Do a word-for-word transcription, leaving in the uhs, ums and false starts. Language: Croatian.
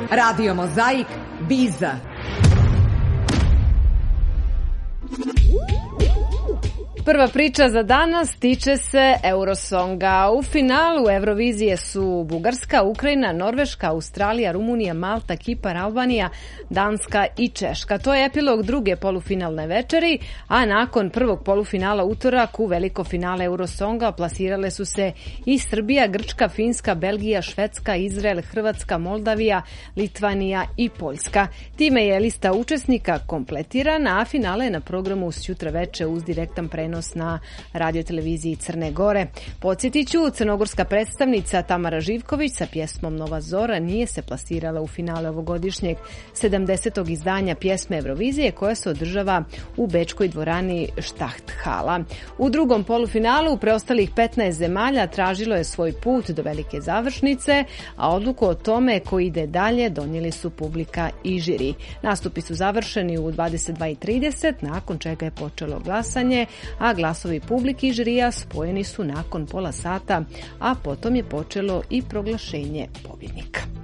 Radio Mozaik, Biza. Prva priča za danas tiče se Eurosonga. U finalu Eurovizije su Bugarska, Ukrajina, Norveška, Australija, Rumunija, Malta, Kipar, Albanija, Danska i Češka. To je epilog druge polufinalne večeri, a nakon prvog polufinala utorak u veliko finale Eurosonga plasirale su se i Srbija, Grčka, Finska, Belgija, Švedska, Izrael, Hrvatska, Moldavija, Litvanija i Poljska. Time je lista učesnika kompletirana, a finale je na programu sutra veče uz direktan prenos na radioteleviziji Crne Gore. Podsjetit ću, crnogorska predstavnica Tamara Živković sa pjesmom Nova Zora nije se plasirala u finale ovogodišnjeg sedamdesetog izdanja pjesme Eurovizije koja se održava u bečkoj dvorani Štahthala. U drugom polufinalu preostalih petnaest zemalja tražilo je svoj put do velike završnice, a odluku o tome ko ide dalje donijeli su publika i žiri. Nastupi su završeni u dvadeset dva i trideset, nakon čega je počelo glasanje, a glasovi publike i žirija spojeni su nakon pola sata, a potom je počelo i proglašenje pobjednika.